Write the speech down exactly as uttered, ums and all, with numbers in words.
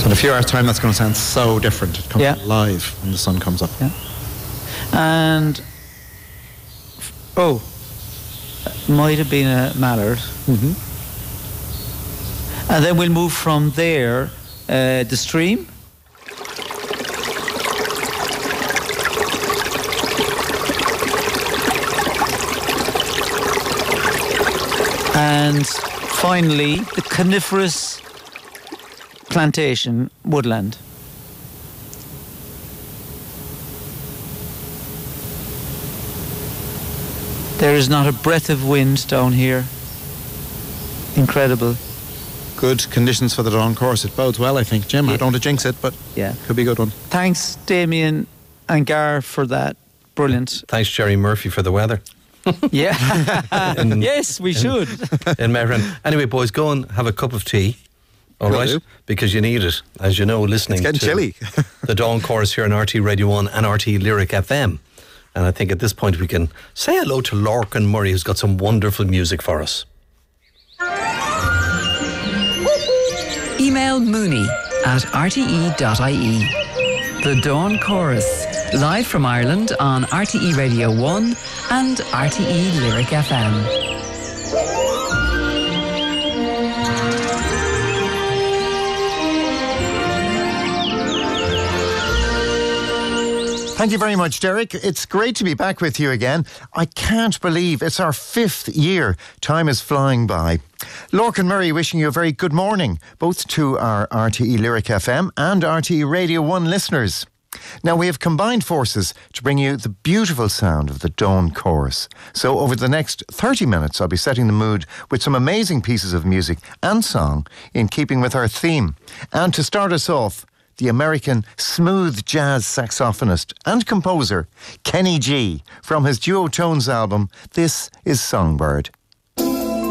So in a few hours' time, that's going to sound so different. It comes Yeah. alive when the sun comes up. Yeah. And oh, might have been a mallard. Mm-hmm. And then we'll move from there, uh, the stream. And finally, the coniferous plantation woodland. There is not a breath of wind down here. Incredible. Good conditions for the dawn course. It bodes well, I think. Jim, Yeah. I don't want to jinx it, but Yeah. could be a good one. Thanks, Damien and Gar, for that. Brilliant. Thanks, Jerry Murphy, for the weather Yeah. In- Yes, we should. in Mehran. Anyway, boys, go and have a cup of tea. All Will right, do. because you need it, as you know, listening It's getting to chilly. the Dawn Chorus here on R T Radio one and R T Lyric F M. And I think at this point we can say hello to Lorcan Murray, who's got some wonderful music for us. Email Mooney at r t e dot i e. The Dawn Chorus, live from Ireland on R T E Radio one and R T E Lyric F M. Thank you very much, Derek. It's great to be back with you again. I can't believe it's our fifth year. Time is flying by. Lorcan Murray wishing you a very good morning, both to our R T E Lyric F M and R T E Radio one listeners. Now, we have combined forces to bring you the beautiful sound of the Dawn Chorus. So over the next thirty minutes, I'll be setting the mood with some amazing pieces of music and song in keeping with our theme. And to start us off, the American smooth jazz saxophonist and composer Kenny G from his Duo Tones album, This is Songbird.